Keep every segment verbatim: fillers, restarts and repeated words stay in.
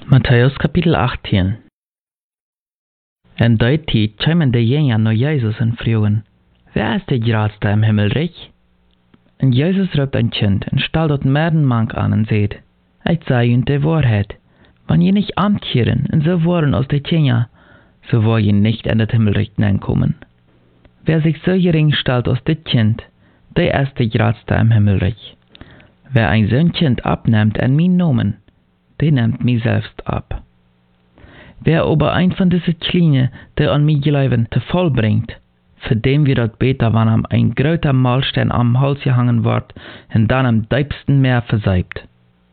Matthäus Kapitel achttien. En die tijd kwamen de jünger naar Jezus en vroegen, wer ist der grootste im Himmelreich? En Jezus roept een kind en stelt dat Merdenmank aan en zegt, ik zei jullie de waarheid, wanneer je niet amtkeren en zo worden als de jünger, so wil je nicht in het Himmelreich hineinkommen. Wer sich so gering stellt als dit kind, der ist der grootste im Himmelreich. Wer ein zo'n kind abnimmt en mijn Namen, der nimmt mich selbst ab. Wer aber ein von diesen Kleinen, der an mich glauben, zu voll bringt, für den wird das beter, wenn ihm ein großer Mahlstein am Hals gehangen wird und dann am tiefsten Meer verseibt.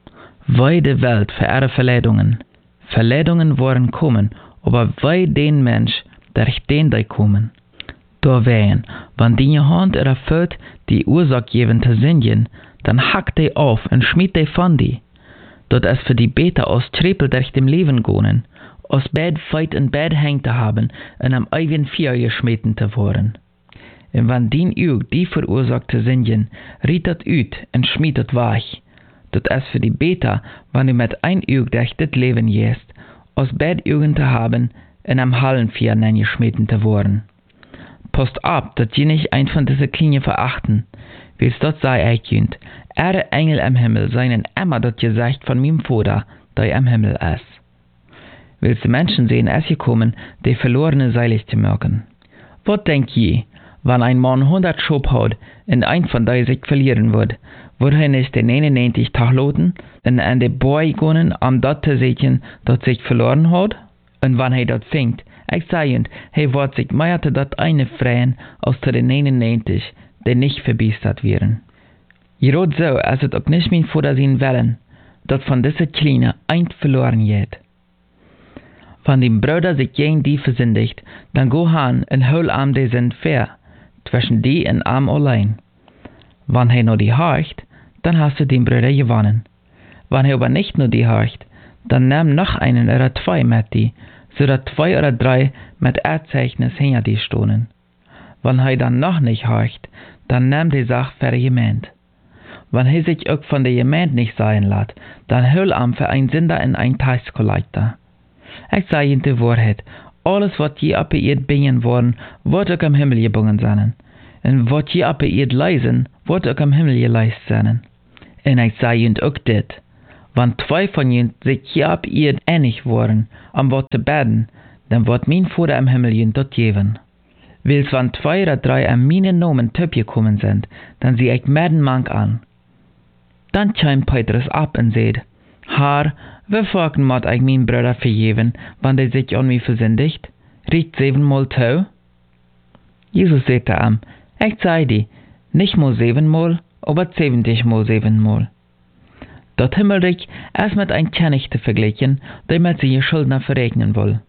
Wei de Welt für ihre Verleidungen. Verleidungen wollen kommen, aber wei den Mensch, der ich den da kommen. Da wehen, wenn die Hand ihrer Föt die Ursache geben zu singen, dann hackt die auf und schmied die von die. Dat es für die beter aus Trepel durch dem Leben gehen, aus Bett feit in Bett hängt zu haben und am eigen Feuer geschmeten zu worden. Und wenn dien Uug die verursacht zu singen, riet dat uit und schmied dat weich. Dat es für die beter, wenn du mit ein Uug durch das Leben gehst, aus Bett Ugen zu haben und am Hallenfeuer geschmeten zu worden. Post ab, dat je nicht ein von diese Kleinen verachten, wie es dort sei eichjünd. Ere Engel im Himmel seien immer dat Gesicht von meinem Vater, der im Himmel ist. Willst du Menschen sehen, es gekommen, die verlorene seilig zu merken? Was denk je, wenn ein Mann hundert Schub hat und ein von die sich verlieren wird, wird er nicht den neunundneunzig Tag loten und an die Boy gehen, um dort zu sehen, dat sich verloren hat? Und wenn er dat fängt, ich sage, er wird sich mehr zu dat eine freien, als zu den neunundneunzig, die nicht verbiestert werden. Gerade so, als het ook nicht mein Vater sein wollen, dat von diese Kleinen eint verloren geht. Wenn die Brüder sich gegen die versündigt, dann go han und hol am die sind fair, zwischen die und am allein. Wenn er nur die horcht, dann hast du den Brüder gewonnen. Wenn er aber nicht nur die horcht, dann nimm noch einen oder zwei mit die, so dass zwei oder drei mit Erzeichnis hinter die stohnen. Wenn er dann noch nicht horcht, dann nimm die Sache für jemand. Wenn er sich auch von der Gemeinde nicht sein lässt, dann hol am für ein Sünder in ein Taxkollektor. Ich sage Ihnen die Wahrheit, alles was je ab ihr bringen worden, wird auch im Himmel gebungen sein. Und was je ab ihr leisen, wird auch im Himmel geleist sein. Und ich sage Ihnen auch dit, wenn zwei von Ihnen sich je ab ihr einig worden, um was zu beten, dann wird mein Vater im Himmel Ihnen dort geben. Wils wenn zwei oder drei an meinen Namen gekommen sind, dann sieh ich Merdenmank an. Dann chimt Petrus ab und sagt, Herr, wie folgen mod ich mein Bruder vergeben, wenn der sich an mich versündigt? Riecht siebenmal tau? Jesus sagte ihm, ich sei dir, nicht mal siebenmal, aber siebzigmal siebenmal. Das Himmelreich ist mit ein König zu vergleichen, der mit seinen Schuldner verrechnen will.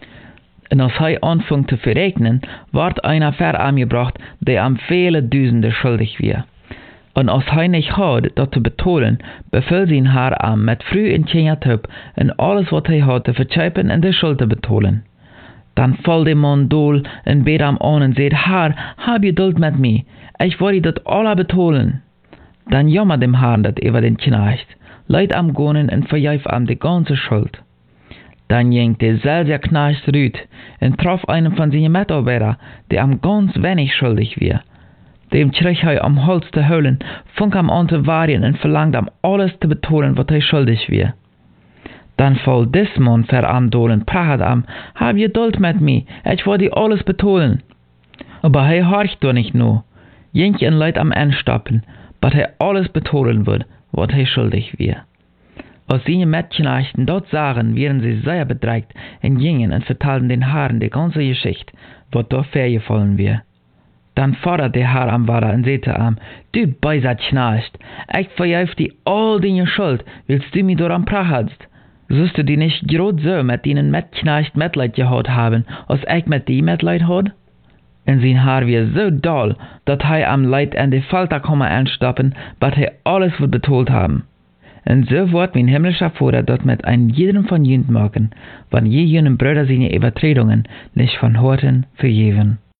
Und als er anfängt zu verrechnen, wird einer verangebracht, der am viele Düsende schuldig wird. Und als er nicht hat, das zu betonen, befiehlt sein Herr an, mit früh in Kindertüb und alles, was er hat, zu verzeihpen und die Schuld zu betonen. Dann fällt der Mann dohl und bet am an und sagt, Herr, hab Geduld mit mir, ich will das alle betonen. Dann jammert dem Herrn das über den Knecht, leid am Gonen und verjäuft am die ganze Schuld. Dann ging der selbe Knecht rüt und traf einen von seinen Mitarbeitern, der am ganz wenig schuldig war. Dem krieg er am Hals zu holen, funk am an zu warien und verlangt am alles zu betonen, was er schuldig war. Dann fällt des Mann ver am Dolen, prachet am, hab Geduld mit mir, ich will dir alles betonen. Aber er horcht doch nicht nur, jink en Leid am Endstoppen, bis er alles betonen wird, was er schuldig war. Als seine Mitknechten dort sahen, wären sie sehr bedreigt und gingen und vertalten den Herren die ganze Geschichte, was dort vorgefallen war. Dann fordert der Herr am Vater und sagte ihm, du beiser Knecht, ich verjäuf dir all deine Schuld, willst du mich daran prachelst? Sollst du die nicht grad so mit deinen Mitknecht Mitleid gehabt haben, als ich mit dir Mitleid hat? Und sein Herr war so doll, dass er am Leid an die Falter komme anstoppen, bis er alles wird betont haben. Und so wird mein himmlischer Vater dort mit einem jeden von jünd machen, wenn je jenen Brüder seine Übertretungen nicht von Horten vergeben.